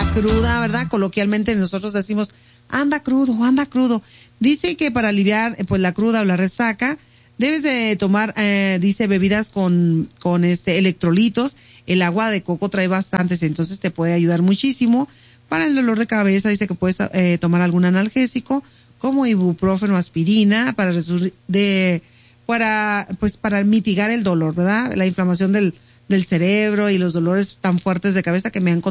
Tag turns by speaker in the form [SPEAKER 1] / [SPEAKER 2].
[SPEAKER 1] la cruda, ¿verdad? Coloquialmente nosotros decimos, anda crudo, anda crudo. Dice que para aliviar, pues, la cruda o la resaca, debes de tomar, dice, bebidas con electrolitos. El agua de coco trae bastantes, entonces te puede ayudar muchísimo. Para el dolor de cabeza, dice que puedes, tomar algún analgésico, como ibuprofeno, aspirina, para mitigar el dolor, ¿verdad? La inflamación del cerebro y los dolores tan fuertes de cabeza que me han